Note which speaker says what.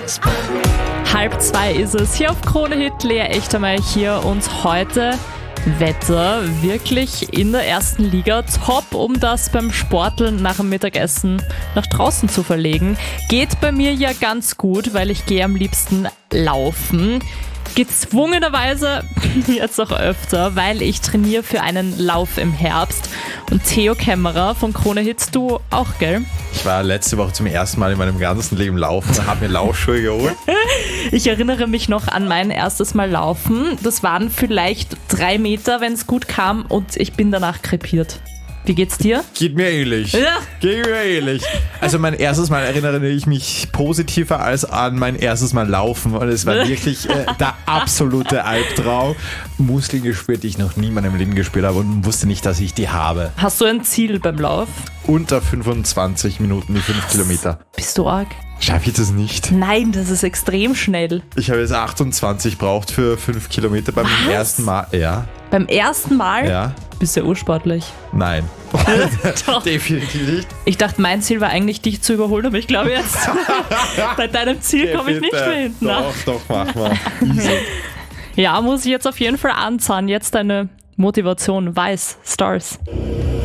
Speaker 1: 1:30 ist es. Hier auf Krone Hit, Lea Echtermeier hier und heute Wetter wirklich in der ersten Liga top, um das beim Sporteln nach dem Mittagessen nach draußen zu verlegen. Geht bei mir ja ganz gut, weil ich gehe am liebsten laufen. Gezwungenerweise jetzt auch öfter, weil ich trainiere für einen Lauf im Herbst. Und Theo Kämmerer von Krone Hit, du auch, gell?
Speaker 2: Ich war letzte Woche zum ersten Mal in meinem ganzen Leben laufen und habe mir Laufschuhe geholt.
Speaker 1: Ich erinnere mich noch an mein erstes Mal laufen. Das waren vielleicht 3 Meter, wenn es gut kam, und ich bin danach krepiert. Wie geht's dir?
Speaker 2: Geht mir ähnlich.
Speaker 1: Ja.
Speaker 2: Geht mir ähnlich. Also mein erstes Mal erinnere ich mich positiver als an mein erstes Mal laufen. Und es war wirklich der absolute Albtraum. Muskeln gespürt, die ich noch nie in meinem Leben gespürt habe und wusste nicht, dass ich die habe.
Speaker 1: Hast du ein Ziel beim Lauf?
Speaker 2: Unter 25 Minuten die 5 Kilometer.
Speaker 1: Bist du arg?
Speaker 2: Schaffe ich das nicht?
Speaker 1: Nein, das ist extrem schnell.
Speaker 2: Ich habe jetzt 28 braucht für 5 Kilometer beim ersten Mal. Ja.
Speaker 1: Beim ersten Mal?
Speaker 2: Ja.
Speaker 1: Bist du ursportlich?
Speaker 2: Nein.
Speaker 1: Doch.
Speaker 2: Definitiv nicht.
Speaker 1: Ich dachte, mein Ziel war eigentlich, dich zu überholen, aber ich glaube jetzt, bei deinem Ziel komme ich nicht mehr hinten nach.
Speaker 2: Doch, mach mal. Easy.
Speaker 1: Ja, muss ich jetzt auf jeden Fall anzahlen. Jetzt deine Motivation. Weiß, Stars.